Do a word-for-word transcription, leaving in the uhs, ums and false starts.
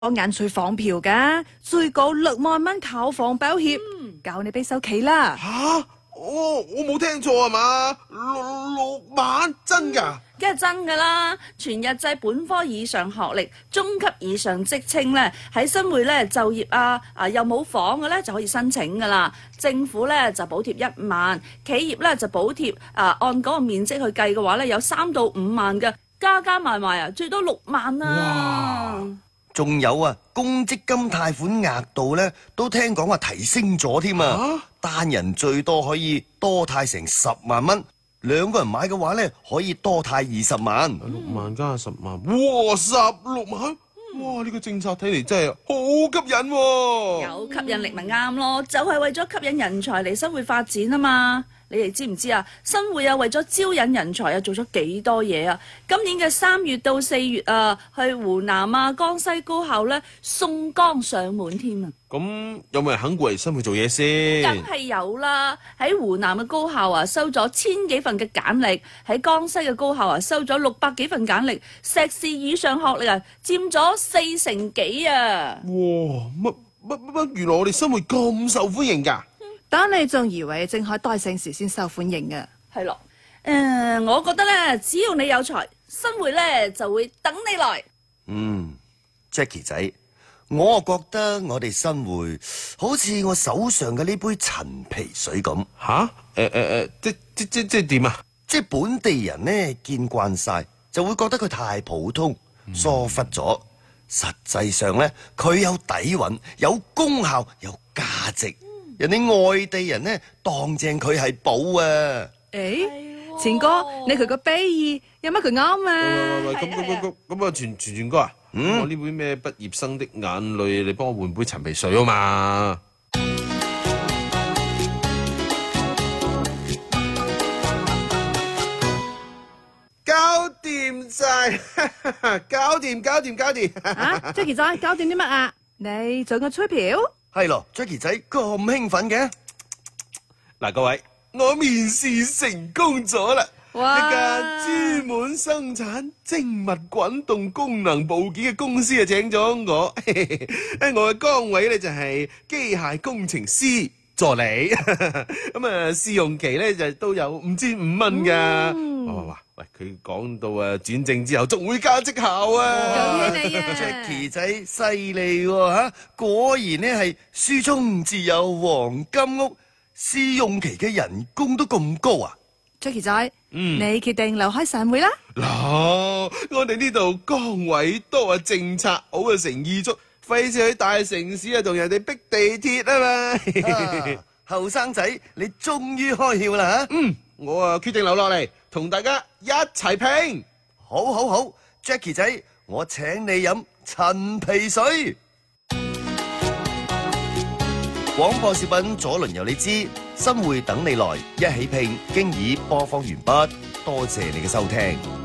我眼稅房票噶，最高六萬蚊購房保險，教你俾首期啦。 吓？我我冇聽錯啊嘛？六六萬真㗎？ 梗係真噶啦！全日制本科以上學歷、中級以上職稱咧，喺新會咧就業啊啊又冇房嘅咧就可以申請噶啦。政府咧就補貼一萬，企業咧就補貼啊按嗰個面積去計嘅話咧有三到五萬嘅，加加埋埋啊最多六萬啊！ 仲有啊，公積金貸款額度咧都聽講話提升咗添啊！單人最多可以多貸成十萬蚊。兩個人買嘅話咧，可以多貸二十萬。 六萬加十萬，哇！十六萬，哇！呢個政策睇嚟真係好吸引喎。 有吸引力咪啱咯，就係為咗吸引人才嚟新會發展啊嘛！你哋知唔知啊？新會啊為咗招引人才啊做咗幾多嘢啊？今年嘅三月到四月啊，去湖南啊、江西高校咧送光上門添啊！ 咁有冇人肯過嚟新會做嘢先？ 梗係有啦！喺湖南嘅高校啊，收咗千幾份嘅簡歷；喺江西嘅高校啊，收咗六百幾份簡歷。碩士以上學歷啊，佔咗四成幾啊！ 哇！乜乜乜？原來我哋新會咁受歡迎㗎？ 等你仲以為正喺大城市先受歡迎嘅？ 係咯，誒、呃，我覺得咧，只要你有才，新會咧就會等你來。 嗯 ，Jackie 仔。我啊覺得我哋新會好似我手上嘅呢杯陳皮水咁。 吓？誒誒誒，即即即即點啊？ 即係本地人呢見慣晒，就會覺得佢太普通，疏忽咗。實際上呢，佢有底蘊，有功效，有價值。人哋外地人呢當正佢係寶啊！ 誒，錢哥，你佢個比喻有乜佢啱啊？ 喂喂喂，咁咁咁咁咁啊，全全全哥啊！我呢杯咩畢業生的眼淚，你幫我換杯陳皮水啊嘛！搞掂晒，搞掂搞掂搞掂！ 啊 ，Jackie 仔，搞掂啲乜啊？你做個吹票？ 係咯 ，Jackie 仔咁興奮嘅。 嗱，各位，我面試成功咗啦！ 哇！ 一間專門生產精密滾動功能部件嘅公司啊，請咗我。喺我嘅崗位咧就係機械工程師助理。咁啊，試用期咧就都有五千五蚊噶。哇哇喂，佢講到啊轉正之後仲會加績效啊！ 恭喜你啊 Jackie 仔犀利喎嚇，果然呢係書中自有黃金屋，試用期嘅人工都咁高啊！ Jackie 仔， 嗯， 你決定留開上會啦。 嗱，我哋呢度崗位多啊，政策好啊，誠意足，費事去大城市啊，同人哋逼地鐵啊嘛。 後生仔，你終於開竅啦嚇！ 嗯，我啊決定留落嚟，同大家一齊拼。 好好好 ，Jackie 仔，我請你飲陳皮水。廣播小品左鄰右你知，新會等你來，一起拼經已播放完畢，多謝你嘅收聽。